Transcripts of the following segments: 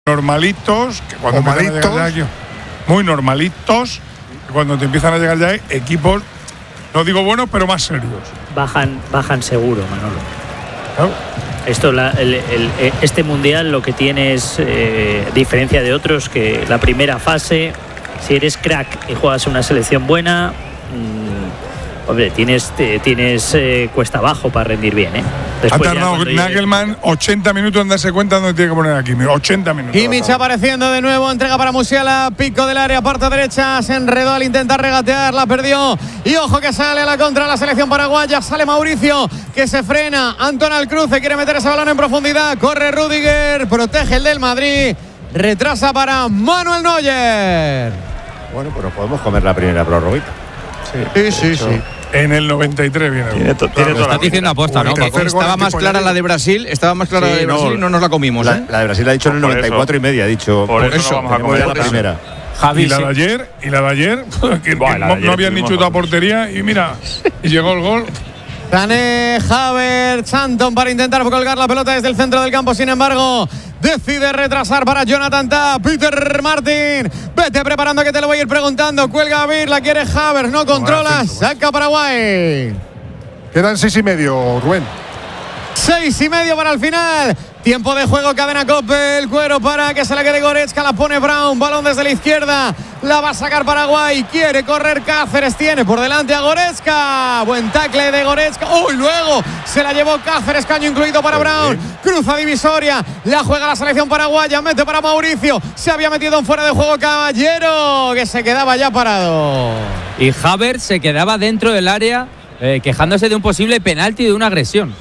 normalitos, que cuando muy normalitos, que cuando te empiezan a llegar ya equipos, no digo buenos, pero más serios. Bajan seguro, Manolo. Claro. Esto, este mundial lo que tiene es diferencia de otros, que la primera fase, si eres crack y juegas una selección buena, hombre, tienes cuesta abajo para rendir bien, ¿eh? Después ha tardado Nagelman 80 minutos en darse cuenta dónde tiene que poner a Kimmich. 80 minutos. Kimmich apareciendo de nuevo, entrega para Musiala, pico del área, parte derecha, se enredó al intentar regatear, la perdió. Y ojo que sale a la contra la selección paraguaya, sale Mauricio, que se frena. Antón al cruce, quiere meter ese balón en profundidad, corre Rüdiger, protege el del Madrid, retrasa para Manuel Neuer. Bueno, pues nos podemos comer la primera prórroga. Sí. En el 93 viene. Lo estás diciendo aposta, ¿no? Estaba más clara la de Brasil, y no nos la comimos. La de Brasil la ha dicho en el 94 y media, ha dicho. Por eso vamos a comer la primera. Javi, y la de ayer, que no habían ni chutado a portería y mira, y llegó el gol. Sané, Havertz, Anton para intentar colgar la pelota desde el centro del campo, sin embargo decide retrasar para Jonathan Tah. Peter Martin, vete preparando que te lo voy a ir preguntando. Cuelga a Vir, la quiere Havertz, no controla, saca Paraguay. Quedan 6:30, Rubén. 6:30 para el final. Tiempo de juego, cadena Cope, el cuero para que se la quede Goretzka, la pone Brown, balón desde la izquierda, la va a sacar Paraguay, quiere correr Cáceres, tiene por delante a Goretzka, buen tackle de Goretzka, y luego se la llevó Cáceres, caño incluido para Brown, cruza divisoria, la juega la selección paraguaya, mete para Mauricio, se había metido en fuera de juego Caballero, que se quedaba ya parado. Y Havertz se quedaba dentro del área quejándose de un posible penalti de una agresión.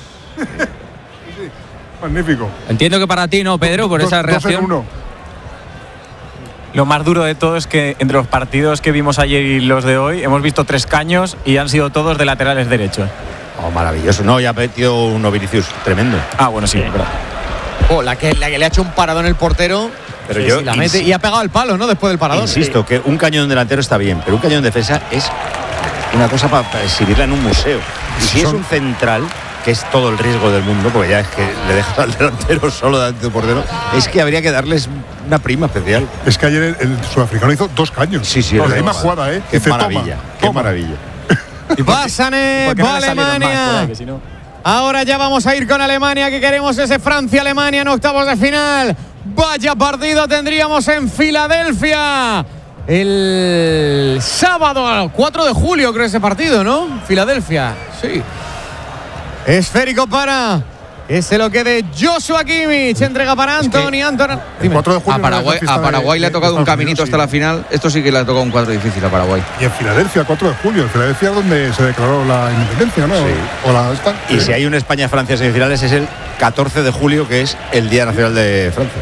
Magnífico. Entiendo que para ti no, Pedro, por esa reacción. 2-1. Lo más duro de todo es que entre los partidos que vimos ayer y los de hoy hemos visto 3 caños y han sido todos de laterales derechos. Oh, maravilloso. No, ya ha metido uno Vinicius, tremendo. Ah, bueno, sí. La que le ha hecho un paradón el portero. Pero yo la mete y ha pegado el palo, ¿no? Después del paradón. Insisto, que un cañón delantero está bien, pero un cañón de defensa es una cosa para exhibirla en un museo. Y si es un central, que es todo el riesgo del mundo, porque ya es que le dejas al delantero solo delante del portero, es que habría que darles una prima especial. Es que ayer el sudafricano hizo 2 caños. Sí, la misma jugada, ¿eh? Qué maravilla, qué maravilla. Va Sané, va Alemania. Ahora ya vamos a ir con Alemania, que queremos ese Francia-Alemania en octavos de final. Vaya partido tendríamos en Filadelfia el sábado, 4 de julio creo ese partido, ¿no? Filadelfia, sí. Esférico para que se lo quede Joshua Kimmich, entrega para Anthony. El 4 de julio a Paraguay le ha tocado un caminito hasta la final. Esto sí que le ha tocado un cuadro difícil a Paraguay. Y en Filadelfia, 4 de julio. En Filadelfia es donde se declaró la independencia, ¿no? Sí. Y si hay un España-Francia semifinales es el 14 de julio, que es el Día Nacional de Francia.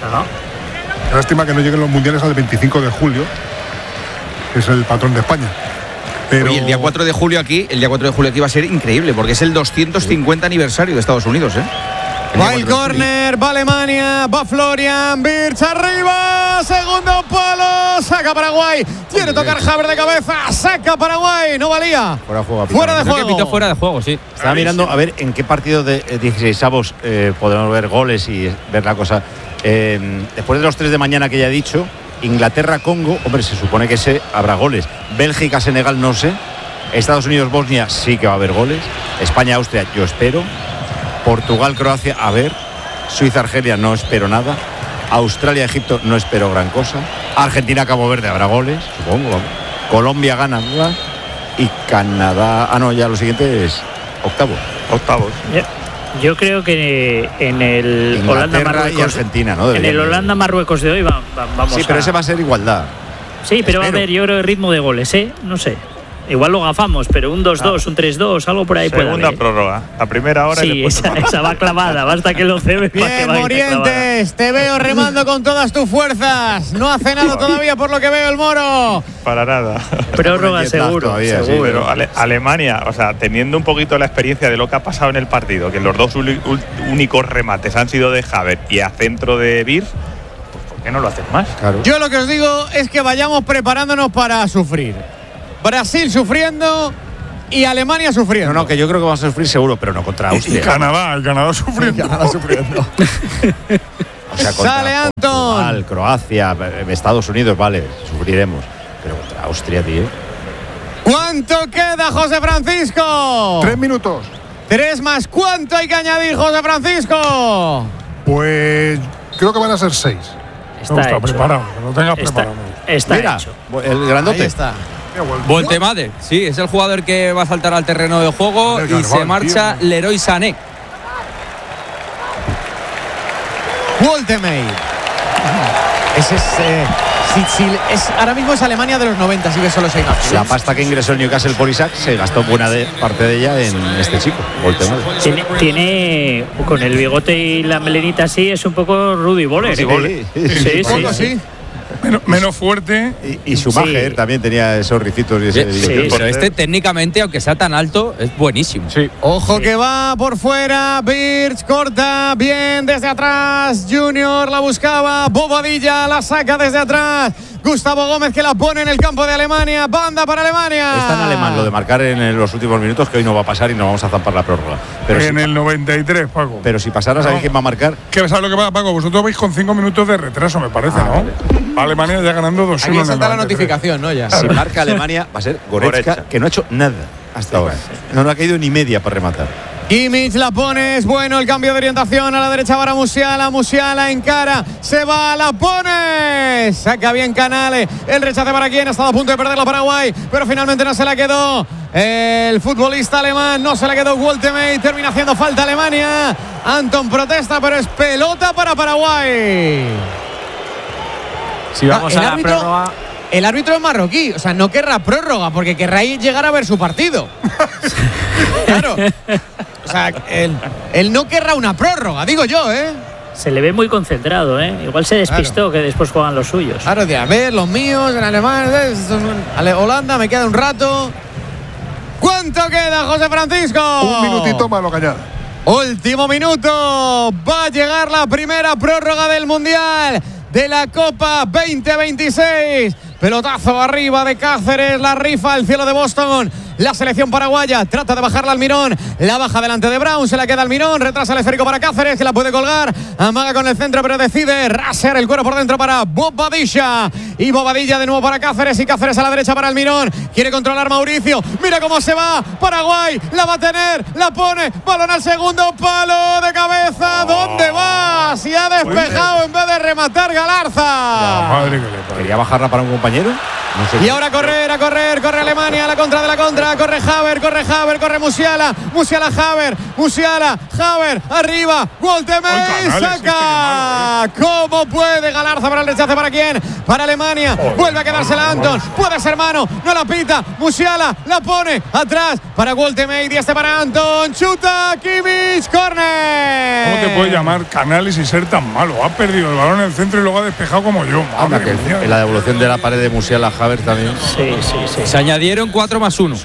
Lástima que no lleguen los mundiales al 25 de julio, que es el patrón de España. Pero... Oye, el día 4 de julio aquí va a ser increíble, porque es el 250 aniversario de Estados Unidos, ¿eh? Va el córner, va Alemania, va Florian Wirtz arriba, segundo palo, saca Paraguay, quiere tocar Havertz de cabeza, saca Paraguay, no valía. Fuera de juego. Fuera de juego, sí. Estaba mirando a ver en qué partido de 16avos podremos ver goles y ver la cosa. Después de los 3 de mañana que ya he dicho, Inglaterra-Congo, hombre, se supone que habrá goles. Bélgica-Senegal, no sé. Estados Unidos-Bosnia, sí que va a haber goles. España-Austria, yo espero. Portugal-Croacia, a ver. Suiza-Argelia, no espero nada. Australia-Egipto, no espero gran cosa. Argentina-Cabo Verde, habrá goles, supongo. Colombia-Ghana y Canadá. Ah, no, ya lo siguiente es octavos. Yo creo que en el Holanda-Marruecos y Argentina, ¿no? En el Holanda-Marruecos de hoy vamos. Sí, pero ese va a ser igualdad. Sí, pero va a haber, yo creo, ritmo de goles, no sé. Igual lo gafamos, pero un 2-2, un 3-2, algo por ahí puede haber. Segunda prórroga, la primera hora. Sí, esa va clavada, basta que lo cebe. Bien, Morientes, te veo remando con todas tus fuerzas. No ha cenado todavía por lo que veo el Moro. Para nada. Prórroga seguro, todavía, seguro. Sí, pero Alemania, o sea, teniendo un poquito la experiencia de lo que ha pasado en el partido, que los 2 únicos remates han sido de Havertz y a centro de Wirtz, pues ¿por qué no lo hacen más? Claro. Yo lo que os digo es que vayamos preparándonos para sufrir. Brasil sufriendo y Alemania sufriendo. No, que yo creo que vamos a sufrir seguro, pero no contra Austria. Y Canadá sufriendo. O sea, contra Sale Anton. Portugal, Croacia, Estados Unidos, vale, sufriremos. Pero contra Austria, tío. ¿Cuánto queda, José Francisco? 3 minutos. 3 más. ¿Cuánto hay que añadir, José Francisco? Pues creo que van a ser 6. Está hecho. preparado, que lo tengas preparado. Está Mira, hecho. el grandote. Ahí está. Voltemade, sí, es el jugador que va a saltar al terreno de juego Del y Carval, se marcha tío. Leroy Sané. Woltemade. Ese es, ahora mismo es Alemania de los 90, si ves solo 6 más. La pasta que ingresó el Newcastle por Isaac se gastó buena parte de ella en este chico, Voltemade. Tiene con el bigote y la melenita así, es un poco Rudy Boller. Sí. Menos fuerte. Y Schumacher también tenía esos ricitos y ese Pero este técnicamente, aunque sea tan alto, es buenísimo. Sí. Ojo que va por fuera, Birch corta, bien desde atrás, Junior la buscaba, Bobadilla la saca desde atrás, Gustavo Gómez que la pone en el campo de Alemania, banda para Alemania. Es tan alemán lo de marcar en los últimos minutos que hoy no va a pasar y no vamos a zampar la prórroga. Pero En el 93, Paco. Pero si pasara, ¿sabéis quién va a marcar? ¿Qué sabes lo que pasa, Paco? Vosotros vais con 5 minutos de retraso, me parece, ¿no? Alemania ya ganando 2-1 Aquí en el salta la 93. notificación, ¿no? Ya. Si marca Alemania, va a ser Goretzka, que no ha hecho nada hasta ahora. No ha caído ni media para rematar. Kimmich la pone, es bueno el cambio de orientación a la derecha para Musiala, Musiala encara, se va, la pone, saca bien Canale, el rechace para quien ha estado a punto de perderlo Paraguay, pero finalmente no se la quedó el futbolista alemán, no se la quedó Woltemade, termina haciendo falta Alemania, Anton protesta, pero es pelota para Paraguay. Si vamos a la prórroga. El árbitro es marroquí, o sea, no querrá prórroga porque querrá llegar a ver su partido. Claro. O sea, él no querrá una prórroga, digo yo, ¿eh? Se le ve muy concentrado, ¿eh? Igual se despistó, que después juegan los suyos. Claro, a ver, los míos, en alemán, Holanda, me queda un rato. ¿Cuánto queda, José Francisco? Un minutito más lo que añade. Último minuto. Va a llegar la primera prórroga del Mundial de la Copa 2026. Pelotazo arriba de Cáceres, la rifa al cielo de Boston. La selección paraguaya trata de bajarla al Mirón, la baja delante de Brown, se la queda al Mirón, retrasa el esférico para Cáceres, que la puede colgar, amaga con el centro pero decide rasear el cuero por dentro para Bobadilla, y Bobadilla de nuevo para Cáceres, y Cáceres a la derecha para el Mirón, quiere controlar Mauricio, mira cómo se va, Paraguay, la va a tener, la pone, balón al segundo palo de cabeza, ¿dónde va? Si ha despejado en vez de rematar Galarza. La madre que le parió. ¿Quería bajarla para un compañero? No sé. Y ahora corre Alemania, la contra de la contra, corre Haver, corre Musiala, Haver, arriba, Woltemade, saca. ¿Cómo puede Galarza para el rechace? ¿Para quién? Para Alemania, vuelve a quedársela Anton, puede ser mano, no la pita, Musiala la pone atrás para Woltemade y este para Anton, chuta, Kimmich, córner. ¿Cómo te puede llamar Canales y ser tan malo? Ha perdido el balón en el centro y luego ha despejado como yo. Anda, Madre que mía. en la devolución de la pared de Musiala Haver también. Sí. Se añadieron 4 más 1.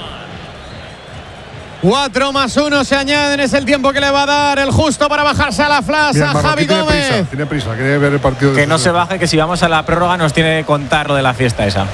4 más 1 se añaden, es el tiempo que le va a dar el justo para bajarse a la Bien, plaza, Marroquí Javi Gómez. tiene prisa, quiere ver el partido. Que no se baje, que si vamos a la prórroga nos tiene que contar lo de la fiesta esa.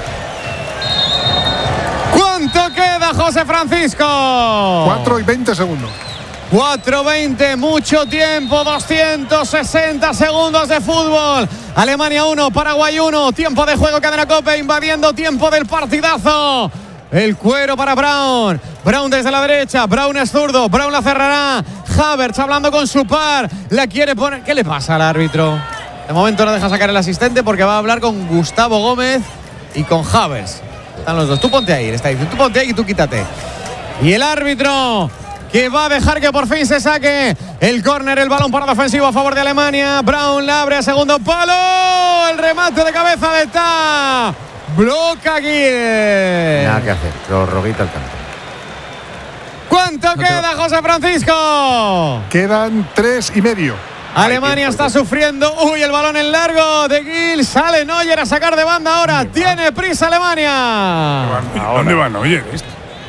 ¿Cuánto queda, José Francisco? 4 y 20 segundos. 4:20, mucho tiempo, 260 segundos de fútbol. Alemania 1, Paraguay 1, tiempo de juego, cadena COPE, invadiendo tiempo del partidazo. El cuero para Brown, Brown desde la derecha, Brown es zurdo, Brown la cerrará. Havertz hablando con su par, la quiere poner. ¿Qué le pasa al árbitro? De momento no deja sacar el asistente porque va a hablar con Gustavo Gómez y con Havertz. Están los dos, tú ponte ahí, le está diciendo, tú ponte ahí y tú quítate. Y el árbitro que va a dejar que por fin se saque el córner, el balón parado ofensivo a favor de Alemania. Brown la abre a segundo palo, el remate de cabeza de Ta. Bloca Guille. Nada que hacer, prorroguita al campo. ¿Cuánto queda, José Francisco? Quedan 3 y medio. Alemania está sufriendo. Uy, el balón en largo de Gil. Sale Neuer a sacar de banda ahora. Tiene prisa Alemania. ¿Dónde van? Oye, esto.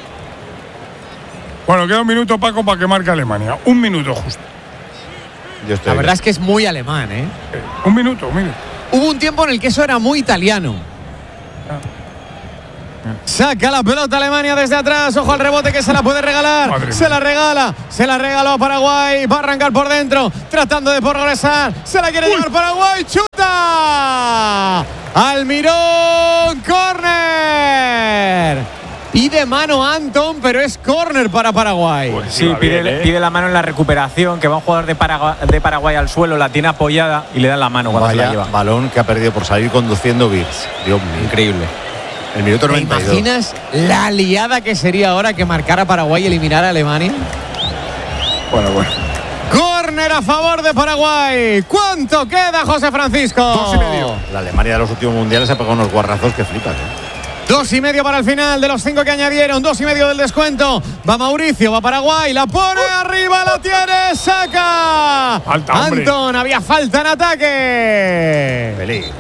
Bueno, queda un minuto, Paco, para que marque Alemania. Un minuto justo. Yo estoy La verdad es que es muy alemán, ¿eh? Un minuto, mire. Hubo un tiempo en el que eso era muy italiano. Saca la pelota Alemania desde atrás. Ojo al rebote que se la puede regalar. Se la regaló a Paraguay. Va a arrancar por dentro, tratando de progresar. Se la quiere llevar Paraguay. ¡Chuta! Almirón, córner. Pide mano Anton, pero es córner para Paraguay. Pues sí, pide la mano en la recuperación, que va un jugador de Paraguay al suelo, la tiene apoyada y le dan la mano cuando se la lleva. Balón que ha perdido por salir conduciendo Birz. Dios mío. Increíble. El minuto 92. ¿Te imaginas la liada que sería ahora que marcara Paraguay y eliminara a Alemania? Bueno. Córner a favor de Paraguay. ¿Cuánto queda, José Francisco? 2,5. La Alemania de los últimos mundiales ha pegado unos guarrazos que flipas, 2,5 para el final de los 5 que añadieron. 2,5 del descuento. Va Mauricio, va Paraguay, la pone arriba, la tiene, saca. Falta, hombre. Anton, había falta en ataque. Peligro.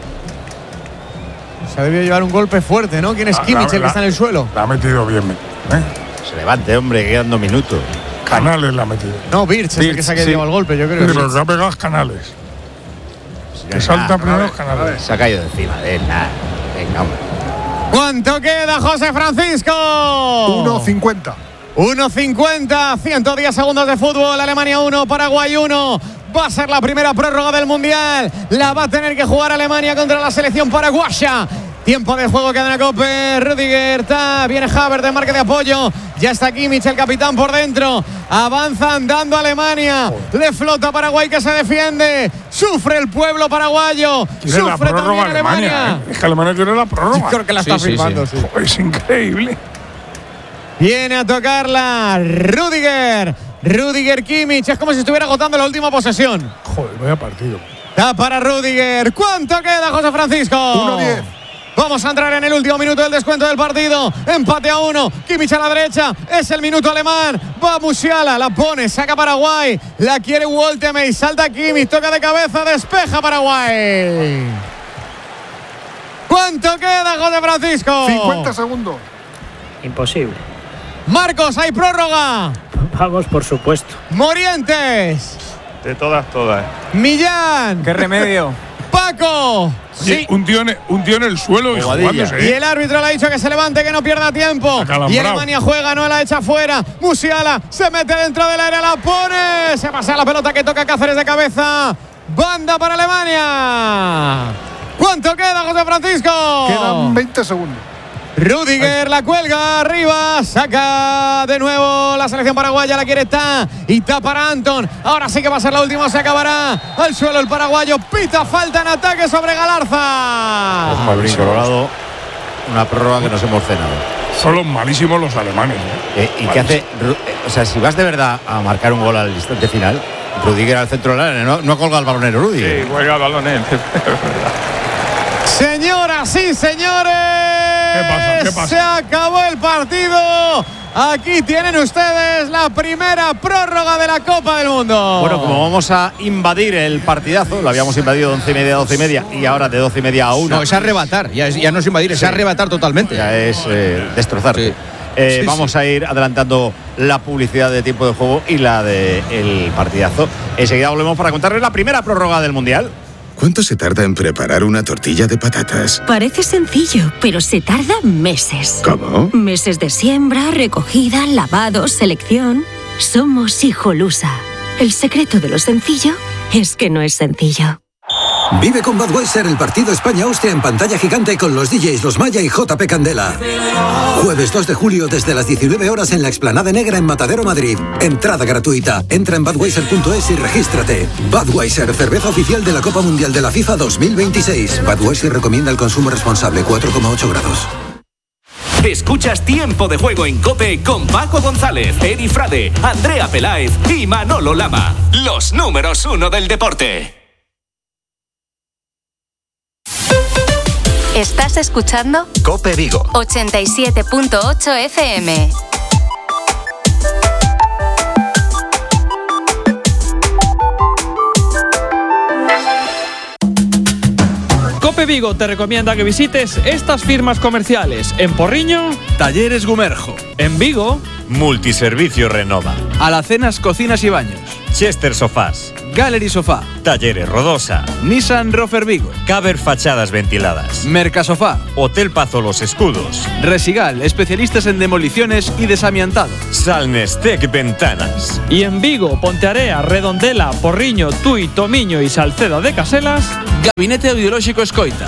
Se ha debido llevar un golpe fuerte, ¿no? ¿Quién es Kimmich, el que está en el suelo? La ha metido bien. Se levante, hombre, quedan 2 minutos. Canales la ha metido. No, Birch es el que se ha llevado el golpe, yo creo. Sí, pero que ha pegado Canales. Que salta primero Canales. Se ha caído de encima de él. Nada. Venga, hombre. ¿Cuánto queda, José Francisco? 1,50. 1,50, 110 segundos de fútbol. Alemania 1, Paraguay 1. Va a ser la primera prórroga del Mundial. La va a tener que jugar Alemania contra la selección paraguaya. Tiempo de juego, cadena Cope. Rudiger, viene Havertz de marca de apoyo. Ya está Kimmich, el capitán, por dentro. Avanza andando Alemania. Le flota Paraguay, que se defiende. Sufre el pueblo paraguayo. Sufre también Alemania. Es que Alemania quiere la prórroga. Yo creo que la está firmando. Sí. Es increíble. Viene a tocarla Rudiger, Kimmich. Es como si estuviera agotando la última posesión. Joder, vaya partido. Está para Rudiger. ¿Cuánto queda, José Francisco? 1,10. Vamos a entrar en el último minuto del descuento del partido. Empate a 1. Kimmich a la derecha. Es el minuto alemán. Va Musiala. La pone. Saca Paraguay. La quiere Woltemey. Salta Kimmich. Toca de cabeza. Despeja Paraguay. ¿Cuánto queda, José Francisco? 50 segundos. Imposible. Marcos, hay prórroga. Vamos, por supuesto. Morientes. De todas. Millán. ¿Qué remedio? Paco. Sí. Un tío en el suelo y jugándose. Y el árbitro le ha dicho que se levante, que no pierda tiempo. Y Alemania juega, no la echa fuera. Musiala se mete dentro del área, la pone. Se pasa la pelota que toca Cáceres de cabeza. Banda para Alemania. ¿Cuánto queda, José Francisco? Quedan 20 segundos. Rudiger la cuelga arriba, saca de nuevo la selección paraguaya, la quiere está y está para Anton. Ahora sí que va a ser la última, se acabará al suelo el paraguayo. Pita falta en ataque sobre Galarza. Colorado, una prórroga que nos hemos cenado. Son los malísimos los alemanes. ¿Y qué hace? O sea, si vas de verdad a marcar un gol al instante final, Rudiger al centro del área, no colga el balón en Rudiger. Sí, juega el balón él. Señoras y señores, ¿Qué pasa? Se acabó el partido. Aquí tienen ustedes la primera prórroga de la Copa del Mundo. Bueno, como vamos a invadir el partidazo, lo habíamos invadido de 11:30 a 12:30 y ahora de 12:30 a 1. No, es arrebatar, ya no es invadir, es arrebatar totalmente. Ya es destrozar. Sí. Vamos a ir adelantando la publicidad de tiempo de juego y la del partidazo. Enseguida volvemos para contarles la primera prórroga del Mundial. ¿Cuánto se tarda en preparar una tortilla de patatas? Parece sencillo, pero se tarda meses. ¿Cómo? Meses de siembra, recogida, lavado, selección. Somos Hijolusa. El secreto de lo sencillo es que no es sencillo. Vive con Budweiser el partido España-Austria en pantalla gigante con los DJs Los Maya y JP Candela. Jueves 2 de julio desde las 19 horas en la Explanada Negra en Matadero, Madrid. Entrada gratuita. Entra en budweiser.es y regístrate. Budweiser, cerveza oficial de la Copa Mundial de la FIFA 2026. Budweiser recomienda el consumo responsable, 4,8 grados. Escuchas Tiempo de Juego en COPE con Paco González, Eri Frade, Andrea Peláez y Manolo Lama. Los números 1 del deporte. Estás escuchando COPE Vigo 87.8 FM. COPE Vigo te recomienda que visites estas firmas comerciales. En Porriño, Talleres Gumerjo. En Vigo, Multiservicio Renova. Alacenas Cocinas y Baños. Chester Sofás. Gallery Sofá, Talleres Rodosa, Nissan Rofer Vigo, Caber Fachadas Ventiladas, Mercasofá, Hotel Pazo Los Escudos, Resigal, especialistas en demoliciones y desamiantado. Salnestec Ventanas. Y en Vigo, Pontearea, Redondela, Porriño, Tui, Tomiño y Salceda de Caselas, Gabinete Audiolóxico Escoita.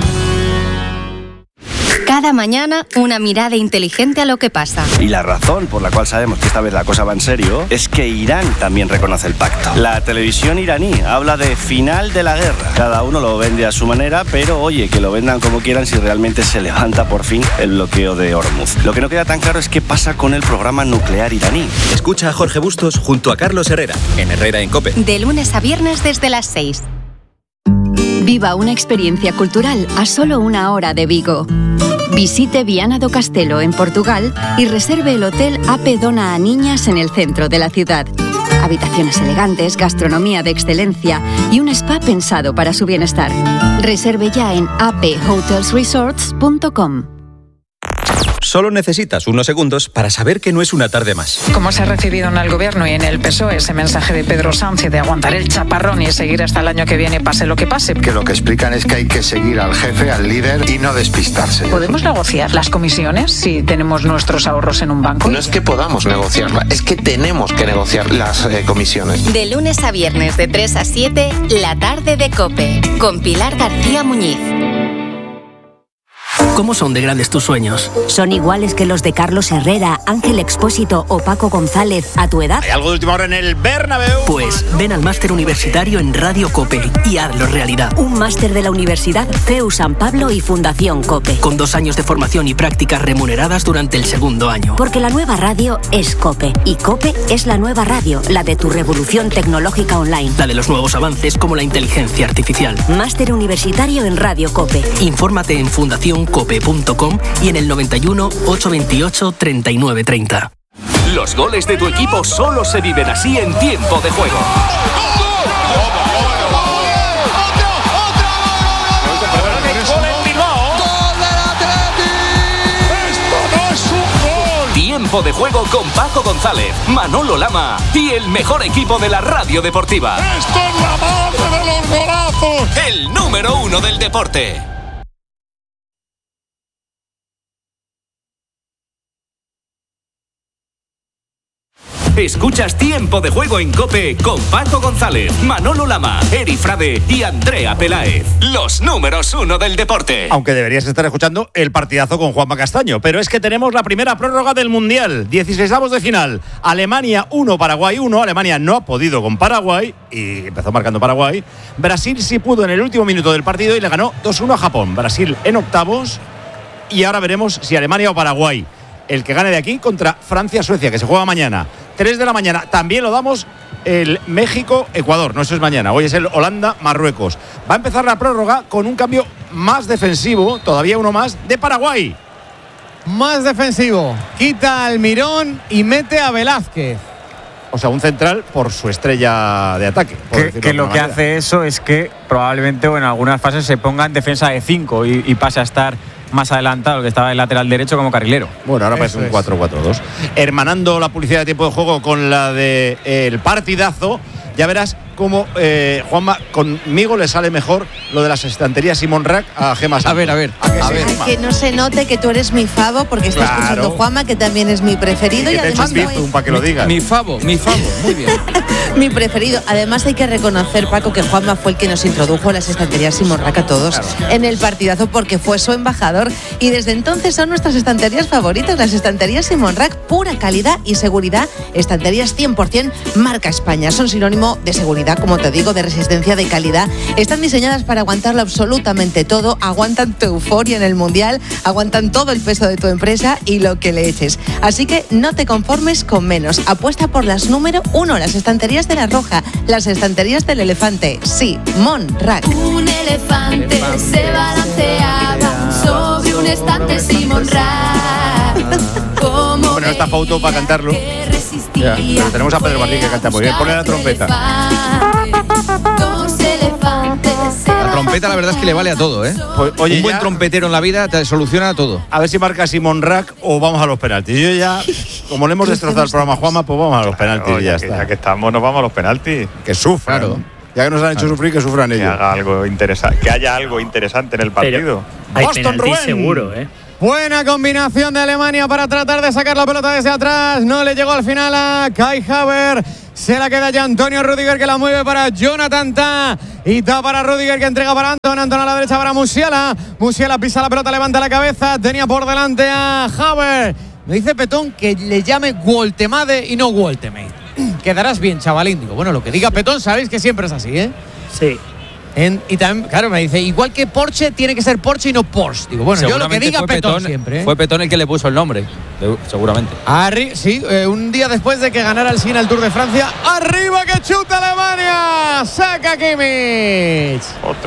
Cada mañana, una mirada inteligente a lo que pasa. Y la razón por la cual sabemos que esta vez la cosa va en serio es que Irán también reconoce el pacto. La televisión iraní habla de final de la guerra. Cada uno lo vende a su manera, pero oye, que lo vendan como quieran si realmente se levanta por fin el bloqueo de Hormuz. Lo que no queda tan claro es qué pasa con el programa nuclear iraní. Escucha a Jorge Bustos junto a Carlos Herrera, en Herrera en COPE. De lunes a viernes desde las 6. Viva una experiencia cultural a solo 1 hora de Vigo. Visite Viana do Castelo en Portugal y reserve el hotel AP Dona a Niñas en el centro de la ciudad. Habitaciones elegantes, gastronomía de excelencia y un spa pensado para su bienestar. Reserve ya en aphotelsresorts.com. Solo necesitas unos segundos para saber que no es una tarde más. Como se ha recibido en el Gobierno y en el PSOE ese mensaje de Pedro Sánchez de aguantar el chaparrón y seguir hasta el año que viene, pase lo que pase. Que lo que explican es que hay que seguir al jefe, al líder y no despistarse. ¿Podemos negociar las comisiones si tenemos nuestros ahorros en un banco? No es que podamos negociarlas, es que tenemos que negociar las comisiones. De lunes a viernes de 3 a 7, la tarde de COPE, con Pilar García Muñiz. ¿Cómo son de grandes tus sueños? ¿Son iguales que los de Carlos Herrera, Ángel Expósito o Paco González a tu edad? ¿Hay algo de última hora en el Bernabéu? Pues ven al máster universitario en Radio COPE y hazlo realidad. Un máster de la Universidad CEU San Pablo y Fundación COPE. Con 2 años de formación y prácticas remuneradas durante el 2º año. Porque la nueva radio es COPE. Y COPE es la nueva radio, la de tu revolución tecnológica online. La de los nuevos avances como la inteligencia artificial. Máster universitario en Radio COPE. Infórmate en fundacioncope.com y en el 91 828 3930. Los goles de tu equipo solo se viven así en tiempo de juego. Tiempo de juego con Paco González, Manolo Lama y el mejor equipo de la radio deportiva. ¡Esto es la base de los golazos! El número 1 del deporte. Escuchas Tiempo de Juego en COPE con Paco González, Manolo Lama, Eri Frade y Andrea Peláez. Los números 1 del deporte. Aunque deberías estar escuchando el partidazo con Juanma Castaño. Pero es que tenemos la primera prórroga del Mundial. 16avos de final. Alemania 1, Paraguay 1. Alemania no ha podido con Paraguay y empezó marcando Paraguay. Brasil sí pudo en el último minuto del partido y le ganó 2-1 a Japón. Brasil en octavos. Y ahora veremos si Alemania o Paraguay. El que gane de aquí contra Francia-Suecia, que se juega mañana. 3 de la mañana. También lo damos el México-Ecuador. No, eso es mañana. Hoy es el Holanda-Marruecos. Va a empezar la prórroga con un cambio más defensivo, todavía uno más, de Paraguay. Más defensivo. Quita al Almirón y mete a Velázquez. O sea, un central por su estrella de ataque. Que lo que hace eso es que probablemente o en algunas fases se ponga en defensa de 5 y pase a estar más adelantado, que estaba en lateral derecho como carrilero. Bueno, ahora parece un 4-4-2. Hermanando la publicidad de tiempo de juego con la de el partidazo, ya verás cómo, Juanma, conmigo le sale mejor lo de las estanterías Simón Rack a Gemma Santos. A ver. Que no se note que tú eres mi favo, porque está escuchando Juanma, que también es mi preferido. Y además para que lo digas. Mi favo, muy bien. Mi preferido. Además hay que reconocer, Paco, que Juanma fue el que nos introdujo las estanterías Simón Rack a todos en el partidazo, porque fue su embajador y desde entonces son nuestras estanterías favoritas, las estanterías Simón Rack, pura calidad y seguridad, estanterías 100% marca España, son sinónimo de seguridad, como te digo, de resistencia, de calidad. Están diseñadas para aguantarlo absolutamente todo, aguantan tu euforia en el Mundial, aguantan todo el peso de tu empresa y lo que le eches. Así que no te conformes con menos, apuesta por las número 1, las estanterías de La Roja, las estanterías del elefante, Simón Rack. Un elefante se balanceaba sobre un estante Simón Rack. Bueno, esta foto para cantarlo. Ya, pero tenemos a Pedro Martín que canta muy bien. Ponle la trompeta. La trompeta la verdad es que le vale a todo, ¿eh? Pues, oye, un buen trompetero en la vida te soluciona todo. A ver si marca Simón Rack o vamos a los penaltis. Yo ya como le hemos destrozado el programa a Juanma, pues vamos a los penaltis y ya está. Ya que estamos, nos vamos a los penaltis. Que sufran. Claro. Ya que nos han hecho sufrir, que sufran ellos. Haga algo interesante, que haya algo interesante en el partido. Hay penalti seguro, ¿eh? Buena combinación de Alemania para tratar de sacar la pelota desde atrás. No le llegó al final a Kai Havertz. Se la queda ya Antonio Rüdiger, que la mueve para Jonathan Tah. Y Tah para Rüdiger, que entrega para Anton. Anton a la derecha para Musiala. Musiala pisa la pelota, levanta la cabeza. Tenía por delante a Havertz. Me dice Petón que le llame Woltemade y no Woltemade. Quedarás bien, chavalín. Digo, bueno, lo que diga Petón, sabéis que siempre es así, ¿eh? Sí. Y también, claro, me dice, igual que Porsche, tiene que ser Porsche y no Porsche. Digo, bueno, yo lo que diga Petón siempre, ¿eh? Fue Petón el que le puso el nombre, seguramente. Sí, un día después de que ganara el Sina el Tour de Francia. ¡Arriba que chuta Alemania! ¡Saca Kimmich!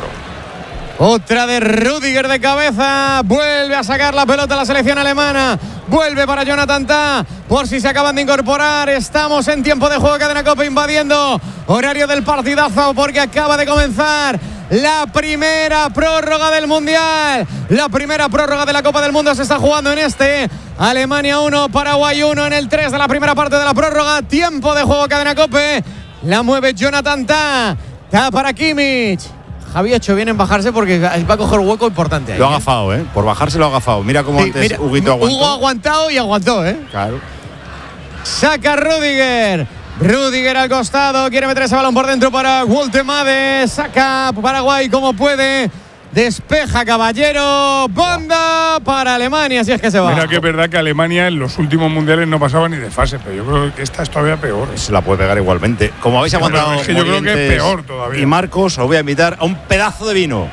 Otra de Rüdiger de cabeza. Vuelve a sacar la pelota la selección alemana. Vuelve para Jonathan Tah. Por si se acaban de incorporar. Estamos en tiempo de juego. Cadena Cope invadiendo horario del partidazo porque acaba de comenzar la primera prórroga del Mundial. La primera prórroga de la Copa del Mundo se está jugando en este. Alemania 1, Paraguay 1 en el 3 de la primera parte de la prórroga. Tiempo de juego, Cadena Cope. La mueve Jonathan Tah. Tah para Kimmich. Javi ha hecho bien en bajarse porque va a coger un hueco importante ahí. Lo ha agafado, ¿eh? Por bajarse lo ha agafado. Mira cómo antes Huguito aguantó. Hugo ha aguantado y aguantó, ¿eh? Claro. Saca Rüdiger. Rüdiger al costado. Quiere meter ese balón por dentro para Woltemade. Saca Paraguay como puede. Despeja Caballero. Banda para Alemania, si es que se va. Mira que es verdad que Alemania en los últimos mundiales no pasaba ni de fase, pero yo creo que esta es todavía peor. Se la puede pegar igualmente. Como habéis aguantado. Es que yo creo que es peor todavía. Y Marcos, os voy a invitar a un pedazo de vino.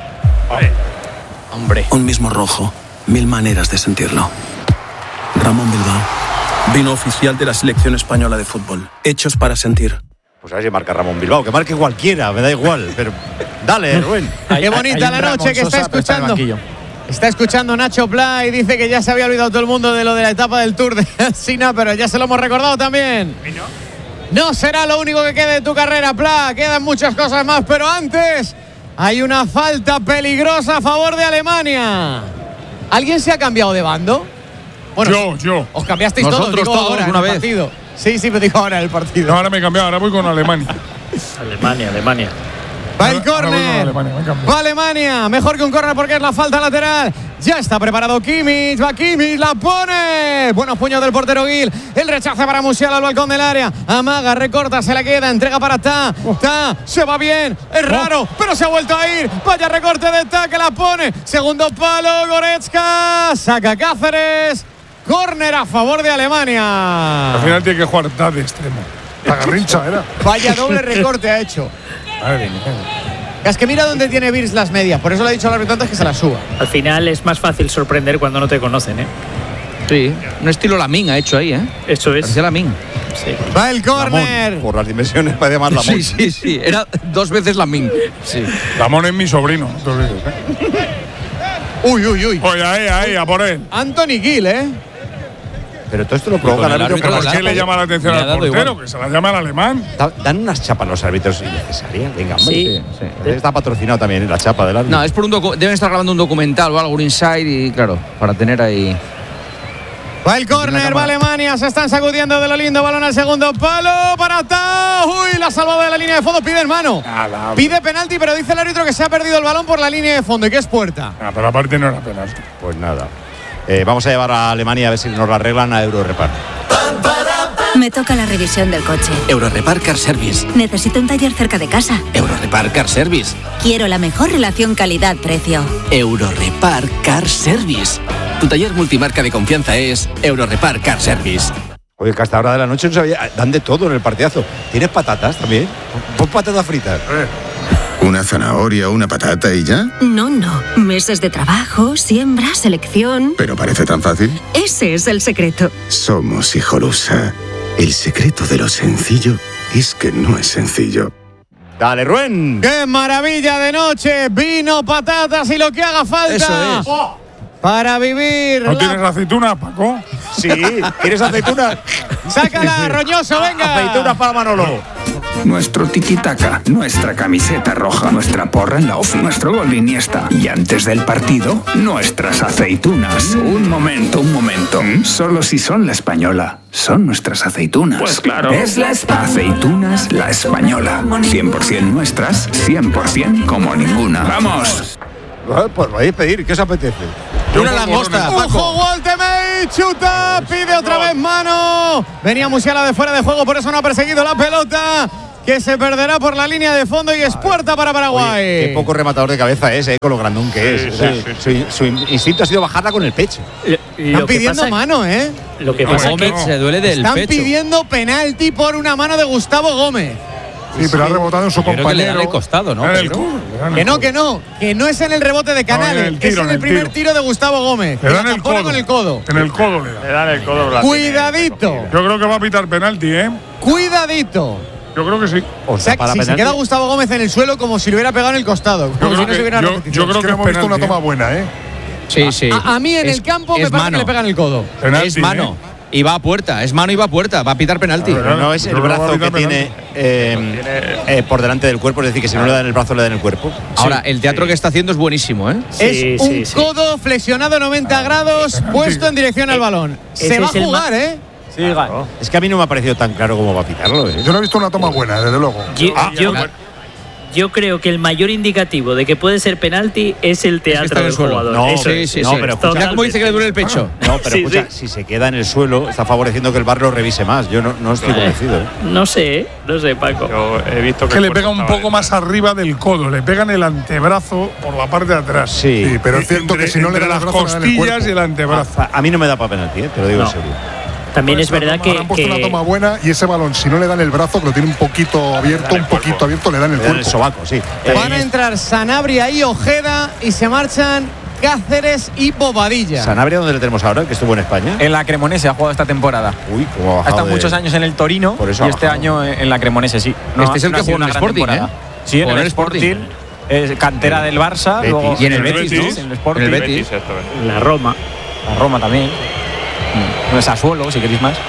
Hombre. Un mismo rojo, 1000 maneras de sentirlo. Ramón Bilbao. Vino oficial de la selección española de fútbol. Hechos para sentir. Pues a ver si marca Ramón Bilbao, que marque cualquiera, me da igual, pero dale, Rubén. Qué bonita la noche que está escuchando. Está escuchando Nacho Pla y dice que ya se había olvidado todo el mundo de lo de la etapa del Tour de Sina, pero ya se lo hemos recordado también. No será lo único que quede de tu carrera, Pla, quedan muchas cosas más, pero antes hay una falta peligrosa a favor de Alemania. ¿Alguien se ha cambiado de bando? Bueno, yo. Os cambiasteis nosotros todos ahora una en el vez. Partido. Sí, me dijo ahora en el partido. No, ahora me he cambiado, ahora voy con Alemania. Alemania. Va el córner. Va Alemania. Mejor que un córner porque es la falta lateral. Ya está preparado Kimmich. Va Kimmich, la pone. Buenos puños del portero Gil. El rechace para Musiala al balcón del área. Amaga, recorta, se la queda. Entrega para Tah. Tah se va bien. Es raro, pero se ha vuelto a ir. Vaya recorte de Tah que la pone. Segundo palo, Goretzka. Saca Cáceres. Córner a favor de Alemania. Al final tiene que jugar Tah de extremo. La Garrincha era. Vaya doble recorte ha hecho. Madre mía. Es que mira dónde tiene Virs las medias. Por eso le he dicho al árbitro antes que se las suba. Al final es más fácil sorprender cuando no te conocen, ¿eh? Sí, un estilo Lamín ha hecho ahí, ¿eh? Eso es. Parecía Lamín. Sí. Va el córner. Por las dimensiones parece más Lamón. Sí. Era 2 veces Lamín. Sí. Lamón es mi sobrino. Uy. Oye, ahí, a por él. Anthony Gil, ¿eh? Pero todo esto lo provoca el árbitro. ¿Por qué le llama la atención al portero? Que se la llama al alemán. Dan unas chapas los árbitros innecesarias. Venga, hombre. Sí. Está patrocinado también la chapa del árbitro. No, es por deben estar grabando un documental o algo, un inside y claro, para tener ahí. Va el córner, va Alemania, se están sacudiendo de lo lindo, balón al segundo palo para Tah. Uy, la ha salvado de la línea de fondo, pide mano. Pide penalti, pero dice el árbitro que se ha perdido el balón por la línea de fondo y que es puerta. Pero aparte no era penalti. Pues nada. Vamos a llevar a Alemania a ver si nos la arreglan a Eurorepar. Me toca la revisión del coche. Eurorepar Car Service. Necesito un taller cerca de casa. Eurorepar Car Service. Quiero la mejor relación calidad-precio. Eurorepar Car Service. Tu taller multimarca de confianza es Eurorepar Car Service. Oye, que hasta ahora de la noche no sabía. Dan de todo en el partidazo. ¿Tienes patatas también? Pon patatas fritas. ¿Una zanahoria, una patata y ya? No. Meses de trabajo, siembra, selección. ¿Pero parece tan fácil? Ese es el secreto. Somos Hijolusa. El secreto de lo sencillo es que no es sencillo. Dale, Rubén. ¡Qué maravilla de noche! Vino, patatas y lo que haga falta. Eso es. Para vivir. ¿No tienes aceituna, Paco? Sí. ¿Quieres aceituna? Sácala, Roñoso, venga. Aceitunas para Manolo. nuestro tiki-taka, nuestra camiseta roja, nuestra porra en la ofi, nuestro gol de Iniesta. Y antes del partido, nuestras aceitunas. Un momento. Solo si son la española. Son nuestras aceitunas. Pues claro. Es la Aceitunas La Española. 100% nuestras, 100% como ninguna. ¡Vamos! Pues vais a pedir, ¿qué os apetece? Una langosta. ¡Ojo, Waltemey! ¡Chuta! Pide otra vez mano. Venía Musiala de fuera de juego, por eso no ha perseguido la pelota, que se perderá por la línea de fondo y es puerta para Paraguay. Oye, qué poco rematador de cabeza es, con lo grandón que es. Su instinto ha sido bajarla con el pecho. Están pidiendo mano, ¿eh? Lo que pasa es que se duele del están pecho. pidiendo penalti por una mano de Gustavo Gómez. Sí, pero ha rebotado en su compañero. Creo que le dan el costado, ¿no? Que no es en el rebote de Canales, es en el primer tiro de Gustavo Gómez. Le dan el codo. Con el codo. En el codo le dan. Le dan el codo. Cuidadito. Yo creo que va a pitar penalti, ¿eh? Cuidadito. Yo creo que sí. O sea, si se queda Gustavo Gómez en el suelo como si lo hubiera pegado en el costado. Como si no se hubiera repetido. Yo creo que hemos visto una toma buena, ¿eh? Sí. A mí en el campo me parece que le pegan el codo. Penalti, es mano. Y va a puerta, es mano y va a puerta, va a pitar penalti. Pero no es el brazo que tiene por delante del cuerpo, es decir, que si no le dan el brazo, le dan el cuerpo. Ahora, el teatro que está haciendo es buenísimo, ¿eh? Es un codo flexionado 90 grados, puesto en dirección al balón. Se va a jugar, ¿eh? Sí, claro. Es que a mí no me ha parecido tan claro cómo va a pitarlo. Yo no he visto una toma buena, desde luego. Yo creo que el mayor indicativo de que puede ser penalti es el teatro del jugador. No, pero escucha cómo dice que le duele el pecho. No, pero escucha, si se queda en el suelo, está favoreciendo que el VAR lo revise más. Yo no estoy convencido. No sé, Paco. Yo he visto que le pega un poco más arriba del codo, le pega en el antebrazo por la parte de atrás. Sí, pero es cierto que si no le da las costillas y el antebrazo. A mí no me da para penalti, te lo digo en serio. También es verdad que han puesto una toma buena y ese balón, si no le dan el brazo, que lo tiene un poquito abierto, le dan el cuerpo. El sobaco, sí. Van a entrar Sanabria y Ojeda y se marchan Cáceres y Bobadilla. ¿Sanabria dónde le tenemos ahora, que estuvo en España? En la Cremonese ha jugado esta temporada. Uy, cómo ha bajado. Ha estado muchos años en el Torino y este año en la Cremonese, sí. Este es el que jugó en el Sporting, ¿eh? Sí, en el Sporting. Cantera del Barça. Luego y en el Betis, ¿no? En el Sporting. En el Betis. La Roma. La Roma también. En Sassuolo, si queréis más.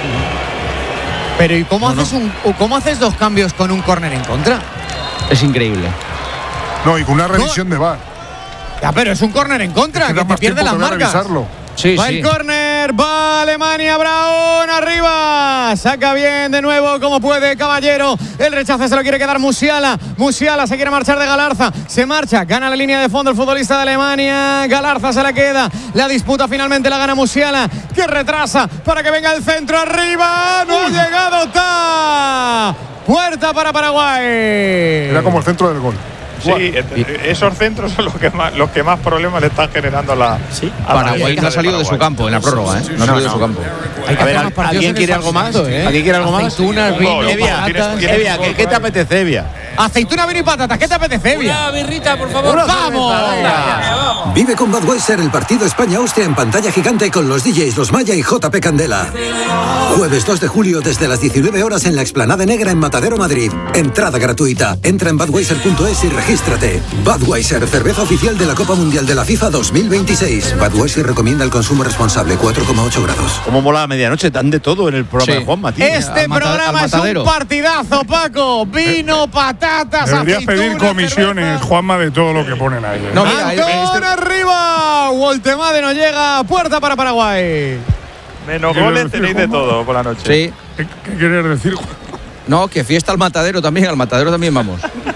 Pero ¿y cómo haces dos cambios con un córner en contra? Es increíble. No, y con una revisión de VAR. Ya, pero es un córner en contra, que te pierde las marcas. Va el córner, va Alemania, Braun arriba. Saca bien de nuevo como puede Caballero. El rechazo se lo quiere quedar Musiala. Musiala se quiere marchar de Galarza. Se marcha, gana la línea de fondo el futbolista de Alemania. Galarza se la queda. La disputa finalmente la gana Musiala, que retrasa para que venga el centro arriba. No ha llegado, está. Puerta para Paraguay. Era como el centro del gol. Sí, esos centros son los que más problemas le están generando a la. Paraguay no ha salido de su campo en la prórroga, ¿eh? No ha salido de su campo. A ver, ¿alguien quiere algo más? ¿Alguien quiere algo más? Aceitunas, Evia, ¿qué te apetece, Evia? Aceituna, vino y patatas, ¿qué te apetece, Evia? Una birrita, por favor. ¡Vamos! Vive con Budweiser el partido España-Austria en pantalla gigante con los DJs Los Maya y JP Candela. Jueves 2 de julio desde las 19 horas en la Explanada Negra en Matadero, Madrid. Entrada gratuita. Entra en budweiser.es y regístrate. Budweiser, cerveza oficial de la Copa Mundial de la FIFA 2026. Budweiser recomienda el consumo responsable, 4,8 grados. Como mola a medianoche, dan de todo en el programa de Juanma, tío. Este programa es un partidazo, Paco. Vino, patatas, deberías pedir comisiones, cerveza. Juanma, de todo lo que ponen ahí. No, Antón arriba. Woltemade no llega. Puerta para Paraguay. Menos goles tenéis de todo por la noche. Sí. ¿Qué quieres decir? No, que fiesta al Matadero también vamos.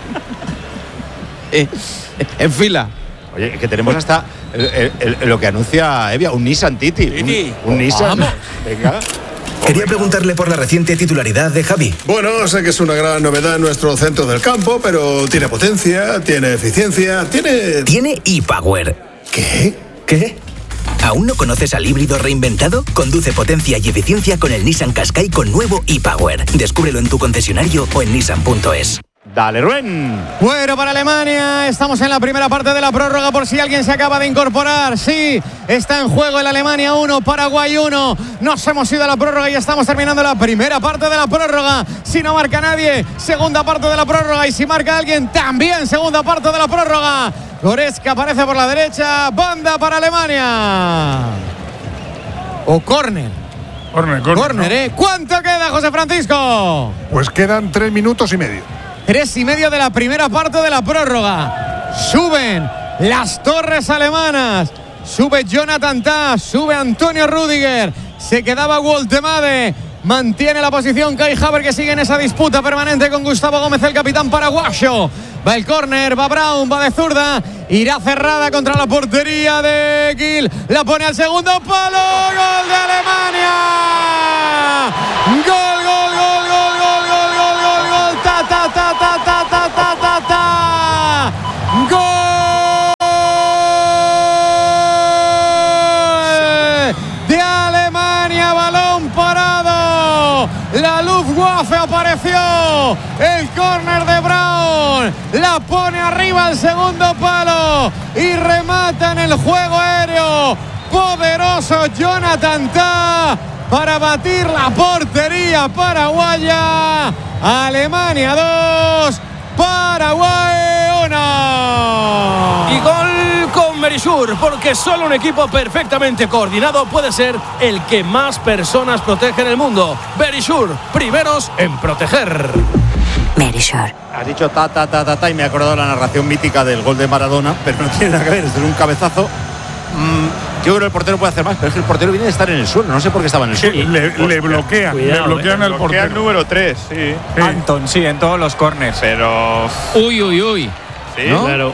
En fila. Oye, que tenemos hasta lo que anuncia Evia, un Nissan Titi. Un Nissan. Venga. Quería preguntarle por la reciente titularidad de Javi. Bueno, sé que es una gran novedad en nuestro centro del campo, pero tiene potencia, tiene eficiencia, Tiene e-Power. ¿Qué? ¿Aún no conoces al híbrido reinventado? Conduce potencia y eficiencia con el Nissan Qashqai con nuevo e-Power. Descúbrelo en tu concesionario o en nissan.es. Dale, Rubén. Bueno, para Alemania, estamos en la primera parte de la prórroga por si alguien se acaba de incorporar. Sí, está en juego el Alemania 1, Paraguay 1. Nos hemos ido a la prórroga y estamos terminando la primera parte de la prórroga. Si no marca nadie, segunda parte de la prórroga. Y si marca alguien, también segunda parte de la prórroga. Goretzka aparece por la derecha, banda para Alemania. O córner. Córner, ¿eh? ¿Cuánto queda, José Francisco? Pues quedan 3 minutos y medio. 3 y medio de la primera parte de la prórroga. Suben las torres alemanas. Sube Jonathan Tah, sube Antonio Rüdiger. Se quedaba Woltemade. Mantiene la posición Kai Havertz, que sigue en esa disputa permanente con Gustavo Gómez, el capitán paraguayo. Va el córner, va Braun, va de zurda. Irá cerrada contra la portería de Gil. La pone al segundo palo. ¡Gol de Alemania! ¡Gol, gol, gol, gol, gol, gol, gol, gol, gol! ¡Ta, ta, ta, ta, ta, ta, ta, ta, ta! ¡Gol de Alemania! ¡Balón parado! La Luftwaffe apareció. El córner de Braun. La pone arriba al segundo palo. Y remata en el juego aéreo. Poderoso Jonathan Tah para batir la portería paraguaya. Alemania 2, Paraguay 1. Y gol con Verisur, porque solo un equipo perfectamente coordinado puede ser el que más personas protege en el mundo. Verisur, primeros en proteger. Verisur. Has dicho ta, ta, ta, ta, ta, y me he acordado de la narración mítica del gol de Maradona, pero no tiene nada que ver, es un cabezazo. Yo creo que el portero puede hacer más, pero es que el portero viene de estar en el suelo. No sé por qué estaba en el suelo. Le bloquean, cuidado, le bloquean al portero. El número 3, sí. Anton, sí, en todos los corners. Pero. Uy. Sí, ¿no? claro.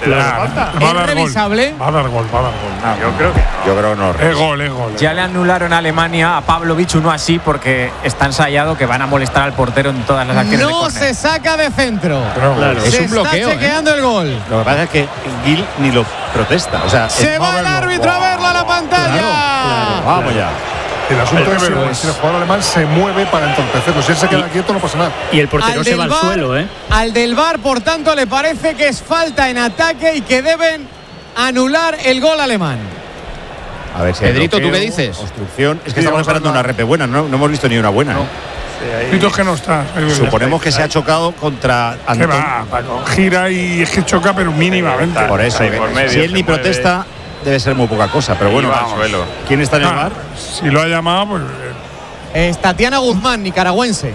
Va a dar revisable. Gol. Va a dar gol. Yo creo que no. Yo creo que no. Es gol. Ya le anularon a Alemania a Pavlovic, uno así, porque está ensayado que van a molestar al portero en todas las acciones de No córner. se saca de centro. Claro. Es Se un bloqueo, está chequeando el gol. Lo que pasa es que Gil ni lo protesta. O sea, Se va el árbitro a verlo a la pantalla. Vamos ya. El asunto es que si el jugador alemán se mueve para entorpecerlo. Si él se queda quieto, no pasa nada. Y el portero se va al suelo, ¿eh? Al del VAR, por tanto, le parece que es falta en ataque y que deben anular el gol alemán. A ver si Pedrito, bloqueo, ¿tú qué dices? Obstrucción. Es que estamos esperando una repe buena. No hemos visto ni una buena. Pito es que no está. Suponemos que se ha chocado contra ¿Qué Anton. va? Paco? Gira y es que choca, pero mínimamente. Por eso, por medio, si él ni se mueve. protesta, debe ser muy poca cosa. Pero bueno, Iba al vamos. suelo. ¿Quién está en el bar? Si lo ha llamado, pues. Es Tatiana Guzmán, nicaragüense.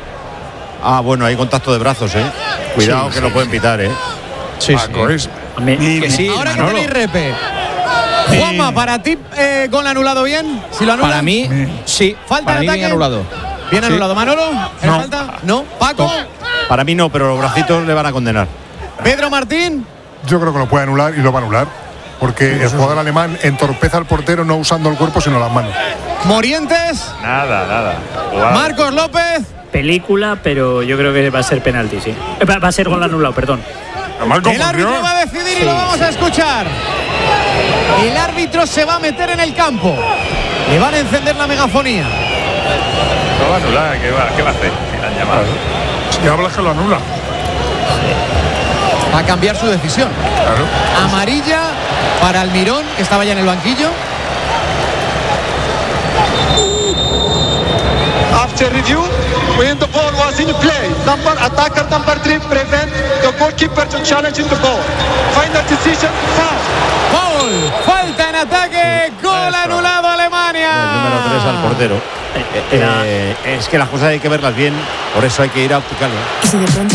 Bueno, hay contacto de brazos, Cuidado que lo pueden pitar, Sí, Paco, sí. es. Que sí, Ahora que Manolo. tenéis repe. Juanma, ¿para ti gol anulado bien? Si lo anulan. Para mí, sí. ¿Falta para de mí ataque? bien anulado. Bien Sí. anulado. ¿Manolo? No. ¿Falta? ¿No? ¿Paco? Para mí no, pero los bracitos le van a condenar. ¿Pedro Martín? Yo creo que lo puede anular y lo va a anular. Porque el jugador alemán entorpeza al portero no usando el cuerpo, sino las manos. ¿Morientes? Nada. ¿Marcos López? Película, pero yo creo que va a ser penalti, sí. Va a ser gol anulado, perdón. El árbitro va a decidir y lo vamos a escuchar. El árbitro se va a meter en el campo. Le van a encender la megafonía. No va a anular, ¿qué va a hacer? Si la han llamado. Si hablas que lo anula. Va a cambiar su decisión. Claro. Amarilla para Almirón, que estaba ya en el banquillo. After review, when the ball was in play, attacker number 3 prevent the goalkeeper to challenge in the ball. Final decision, foul. Gol, falta en ataque, gol anulado a Alemania. El número 3 al portero. Es que las cosas hay que verlas bien, por eso hay que ir a optical. Y si de pronto